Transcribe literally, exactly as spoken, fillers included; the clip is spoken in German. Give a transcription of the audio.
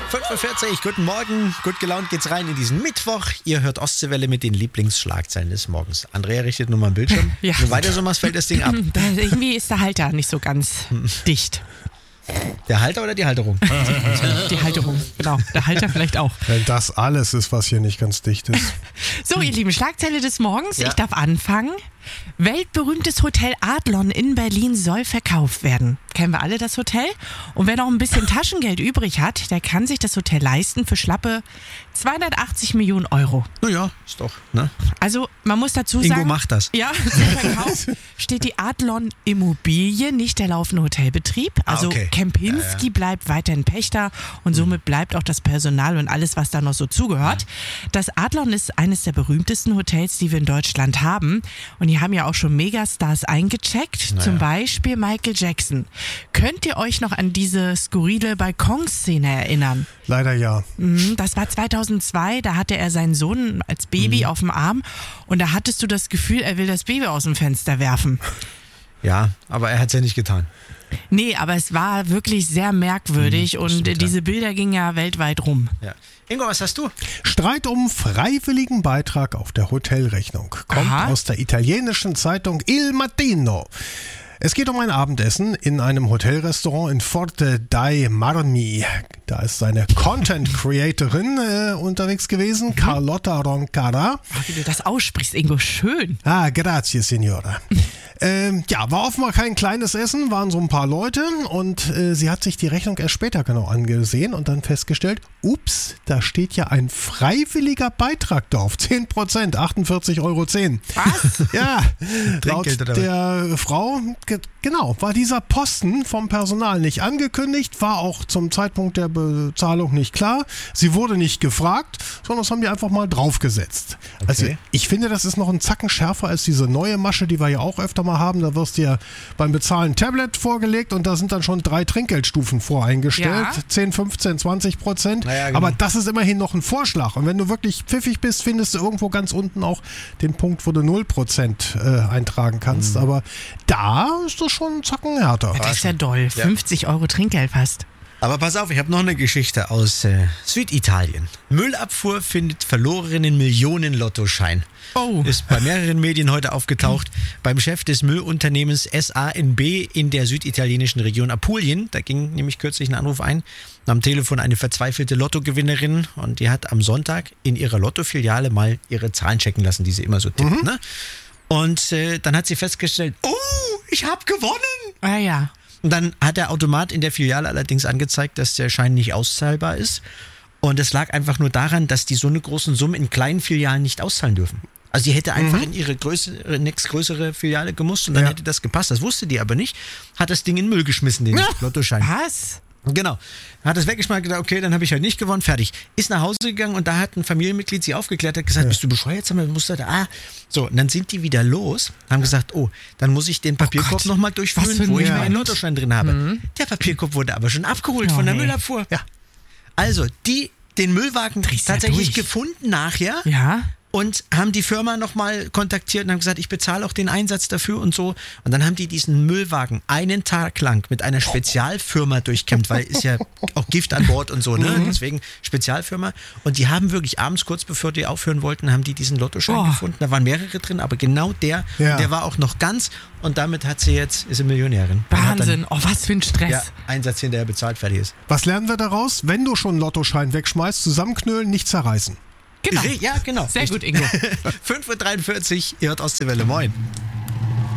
fünf Uhr vierzig, guten Morgen, gut gelaunt geht's rein in diesen Mittwoch. Ihr hört Ostseewelle mit den Lieblingsschlagzeilen des Morgens. Andrea richtet nur mal ein Bildschirm. Ja. Wenn du weiter so machst, fällt das Ding ab. Da, irgendwie ist der Halter nicht so ganz dicht. Der Halter oder die Halterung? Die Halterung, genau. Der Halter vielleicht auch. Wenn das alles ist, was hier nicht ganz dicht ist. So, ihr Lieben, Schlagzeile des Morgens. Ja. Ich darf anfangen. Weltberühmtes Hotel Adlon in Berlin soll verkauft werden. Kennen wir alle das Hotel? Und wer noch ein bisschen Taschengeld übrig hat, der kann sich das Hotel leisten für schlappe zweihundertachtzig Millionen Euro. Naja, ist doch, ne? Also, man muss dazu Ingo sagen... macht das. Ja, zum Verkauf steht die Adlon Immobilie, nicht der laufende Hotelbetrieb. Also Ah, okay. Kempinski Ja, ja. bleibt weiterhin Pächter und somit bleibt auch das Personal und alles, was da noch so zugehört. Das Adlon ist eines der berühmtesten Hotels, die wir in Deutschland haben. Und die haben ja auch schon Megastars eingecheckt, Naja. zum Beispiel Michael Jackson. Könnt ihr euch noch an diese skurrile Balkonszene erinnern? Leider ja. Mhm, Das war zweitausendzwei, da hatte er seinen Sohn als Baby auf dem Arm und da hattest du das Gefühl, er will das Baby aus dem Fenster werfen. Ja, aber er hat's ja nicht getan. Nee, aber es war wirklich sehr merkwürdig Mhm, und stimmt, ja. diese Bilder gingen ja weltweit rum. Ja. Ingo, was hast du? Streit um freiwilligen Beitrag auf der Hotelrechnung. Kommt Aha. aus der italienischen Zeitung Il Mattino. Es geht um ein Abendessen in einem Hotelrestaurant in Forte dei Marmi. Da ist seine Content-Creatorin äh, unterwegs gewesen, Carlotta Roncara. Ach, wie du das aussprichst, Ingo, schön. Ah, grazie, Signora. ähm, ja, war offenbar kein kleines Essen, waren so ein paar Leute und äh, sie hat sich die Rechnung erst später genau angesehen und dann festgestellt, ups, da steht ja ein freiwilliger Beitrag drauf, zehn Prozent, achtundvierzig Euro zehn. Was? Ja, laut Trinkgeld oder was? der Frau, ge- genau, war dieser Posten vom Personal nicht angekündigt, war auch zum Zeitpunkt der Bezahlung nicht klar. Sie wurde nicht gefragt, sondern das haben die einfach mal draufgesetzt. Also Okay. ich finde, das ist noch ein Zacken schärfer als diese neue Masche, die wir ja auch öfter mal haben. Da wirst dir beim Bezahlen ein Tablet vorgelegt und da sind dann schon drei Trinkgeldstufen voreingestellt. Ja. zehn, fünfzehn, zwanzig Prozent. Na ja, genau. Aber das ist immerhin noch ein Vorschlag. Und wenn du wirklich pfiffig bist, findest du irgendwo ganz unten auch den Punkt, wo du null Prozent äh, eintragen kannst. Mhm. Aber da ist das schon ein Zacken härter. Das ist ja doll. fünfzig Euro Trinkgeld fast. Aber pass auf, ich habe noch eine Geschichte aus äh, Süditalien. Müllabfuhr findet verlorenen Millionen-Lottoschein. Oh. Ist bei mehreren Medien heute aufgetaucht. Beim Chef des Müllunternehmens S A N B in der süditalienischen Region Apulien. Da ging nämlich kürzlich ein Anruf ein. Am Telefon eine verzweifelte Lottogewinnerin und die hat am Sonntag in ihrer Lottofiliale mal ihre Zahlen checken lassen, die sie immer so tippt. Ne? Und äh, dann hat sie festgestellt, oh, ich habe gewonnen. Ah ja. Und dann hat der Automat in der Filiale allerdings angezeigt, dass der Schein nicht auszahlbar ist. Und es lag einfach nur daran, dass die so eine großen Summen in kleinen Filialen nicht auszahlen dürfen. Also die hätte einfach in ihre größere, nächstgrößere Filiale gemusst und dann Ja. hätte das gepasst. Das wusste die aber nicht. Hat das Ding in den Müll geschmissen, den Lottoschein. Was? Genau. Hat das weggeschmissen, gedacht, okay, dann habe ich halt nicht gewonnen, fertig. Ist nach Hause gegangen und da hat ein Familienmitglied sie aufgeklärt, hat gesagt, bist du bescheuert? Sag mal, musst du da, ah. So, und dann sind die wieder los, haben gesagt, oh, dann muss ich den Papierkorb Gott. nochmal Was durchführen, für ein wo ich Moment. meinen Lottoschein drin habe. Der Papierkorb wurde aber schon abgeholt Oh, von der nee. Müllabfuhr. Ja. Also, die den Müllwagen Drehst ja tatsächlich durch. gefunden nachher. Ja. Und haben die Firma nochmal kontaktiert und haben gesagt, ich bezahle auch den Einsatz dafür und so. Und dann haben die diesen Müllwagen einen Tag lang mit einer Spezialfirma durchkämmt, weil ist ja auch Gift an Bord und so, ne? Deswegen Spezialfirma. Und die haben wirklich abends, kurz bevor die aufhören wollten, haben die diesen Lottoschein Oh. gefunden. Da waren mehrere drin, aber genau der, Ja. der war auch noch ganz. Und damit hat sie jetzt, ist sie Millionärin. Und hat Wahnsinn. Oh, was für ein Stress. Dann, ja, Einsatz hinterher bezahlt, fertig ist. Was lernen wir daraus? Wenn du schon einen Lottoschein wegschmeißt, zusammenknüllen, nicht zerreißen. Genau. Ja, genau. Sehr gut, Ingo. fünf Uhr dreiundvierzig, ihr hört Ostseewelle, moin.